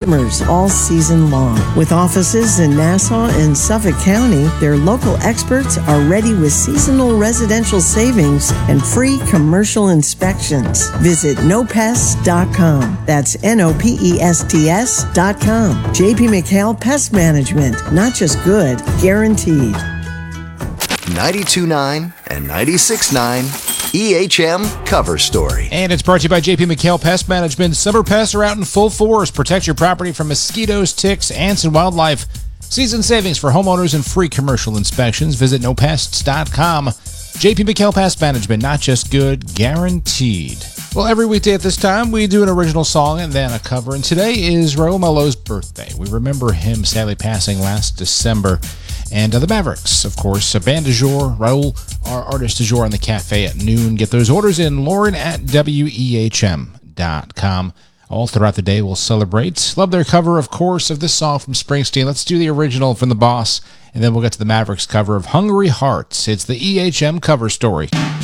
customers all season long. With offices in Nassau and Suffolk County, their local experts are ready with seasonal residential savings and free commercial inspections. Visit nopests.com. That's NOPESTS.com. J.P. McHale Pest Management. Not just good, guaranteed. 92.9 and 96.9 EHM Cover Story. And it's brought to you by J.P. McHale Pest Management. Summer pests are out in full force. Protect your property from mosquitoes, ticks, ants, and wildlife. Season savings for homeowners and free commercial inspections. Visit nopests.com. J.P. McHale Pest Management. Not just good, guaranteed. Well, every weekday at this time, we do an original song and then a cover. And today is Raul Mallo's birthday. We remember him sadly passing last December. And the Mavericks, of course, a band du jour. Raul, our artist du jour on the cafe at noon. Get those orders in, Lauren at WEHM.com. All throughout the day, we'll celebrate. Love their cover, of course, of this song from Springsteen. Let's do the original from the Boss, and then we'll get to the Mavericks cover of Hungry Hearts. It's the EHM Cover Story.